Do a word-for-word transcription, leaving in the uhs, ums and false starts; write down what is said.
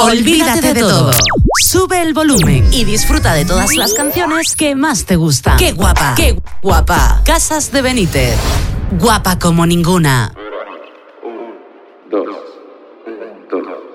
Olvídate de todo. Sube el volumen y disfruta de todas las canciones que más te gustan. ¡Qué guapa! ¡Qué guapa! Casas de Benítez. Guapa como ninguna. Un, dos, un, dos.